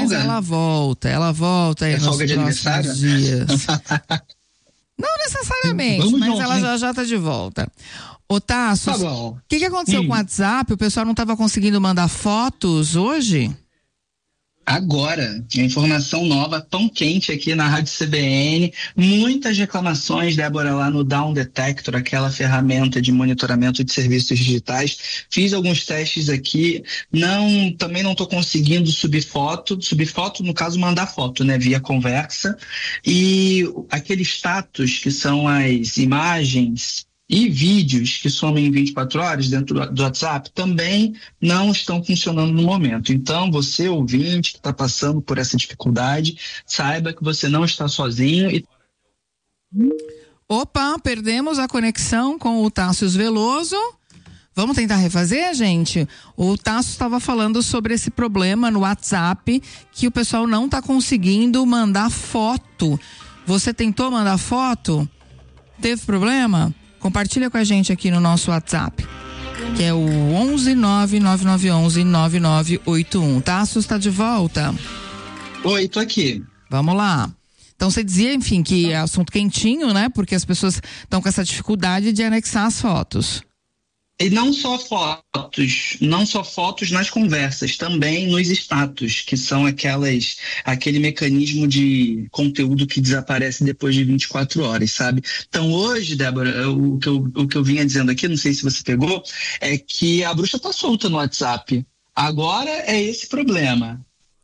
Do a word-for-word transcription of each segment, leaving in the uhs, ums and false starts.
mas ela volta, ela volta aí é nos folga de próximos dias. Não necessariamente, Vamos mas junto, ela hein? já já tá de volta. Ô Tasso, Tá o bom. que que aconteceu Hum. com o WhatsApp? O pessoal não estava conseguindo mandar fotos hoje? Agora, a informação nova, tão quente aqui na Rádio C B N, muitas reclamações, Débora, lá no Down Detector, aquela ferramenta de monitoramento de serviços digitais. Fiz alguns testes aqui, não, também não estou conseguindo subir foto, subir foto, no caso, mandar foto, né, via conversa, e aquele status, que são as imagens e vídeos que somem em vinte e quatro horas dentro do WhatsApp também não estão funcionando no momento. Então, você, ouvinte, que está passando por essa dificuldade, saiba que você não está sozinho. E... Opa, perdemos a conexão com o Tássius Veloso. Vamos tentar refazer, gente? O Tasso estava falando sobre esse problema no WhatsApp, que o pessoal não está conseguindo mandar foto. Você tentou mandar foto? Teve problema? Compartilha com a gente aqui no nosso WhatsApp, que é o onze nove nove nove onze nove nove oito um. Tasso está de volta. Oi, tô aqui. Vamos lá. Então você dizia, enfim, que é assunto quentinho, né? Porque as pessoas estão com essa dificuldade de anexar as fotos. E não só fotos, não só fotos nas conversas, também nos status, que são aquelas, aquele mecanismo de conteúdo que desaparece depois de vinte e quatro horas, sabe? Então hoje, Débora, o que eu, o que eu vinha dizendo aqui, não sei se você pegou, é que a bruxa tá solta no WhatsApp. Agora é esse problema.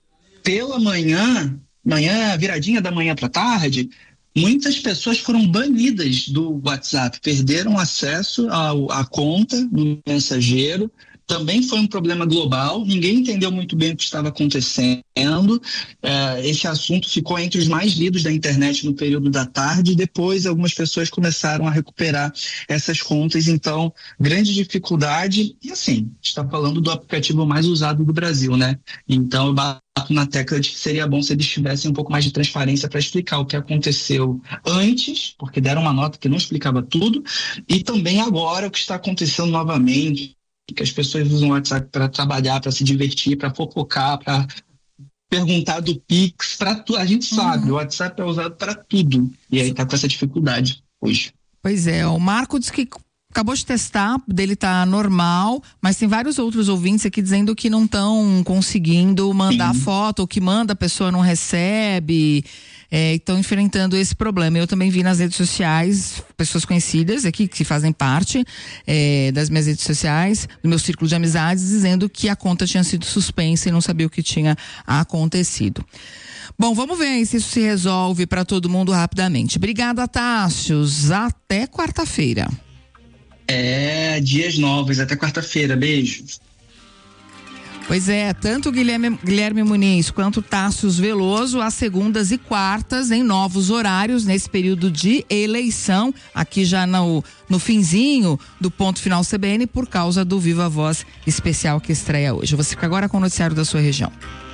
Pela manhã, manhã, viradinha da manhã para tarde, muitas pessoas foram banidas do WhatsApp, perderam acesso ao, à conta do mensageiro. Também foi um problema global, ninguém entendeu muito bem o que estava acontecendo. É, esse assunto ficou entre os mais lidos da internet no período da tarde, e depois algumas pessoas começaram a recuperar essas contas. Então, grande dificuldade, e assim, está falando do aplicativo mais usado do Brasil, né? Então, eu bato na tecla de que seria bom se eles tivessem um pouco mais de transparência para explicar o que aconteceu antes, porque deram uma nota que não explicava tudo, e também agora o que está acontecendo novamente, que as pessoas usam o WhatsApp para trabalhar, para se divertir, para fofocar, para perguntar do Pix, para tudo. A gente sabe, uhum. O WhatsApp é usado para tudo. E aí tá com essa dificuldade hoje. Pois é, o Marco disse que acabou de testar, dele tá normal, mas tem vários outros ouvintes aqui dizendo que não estão conseguindo mandar Sim. foto, ou que manda, a pessoa não recebe. Estão é, enfrentando esse problema. Eu também vi nas redes sociais pessoas conhecidas aqui que fazem parte é, das minhas redes sociais, do meu círculo de amizades, dizendo que a conta tinha sido suspensa e não sabia o que tinha acontecido. Bom, vamos ver se isso se resolve para todo mundo rapidamente. Obrigada, Tássius. Até quarta-feira. É, dias novos, até quarta-feira. Beijo. Pois é, tanto Guilherme, Guilherme Muniz quanto Tássius Veloso, às segundas e quartas, em novos horários, nesse período de eleição, aqui já no, no finzinho do Ponto Final C B N, por causa do Viva Voz especial que estreia hoje. Você fica agora com o noticiário da sua região.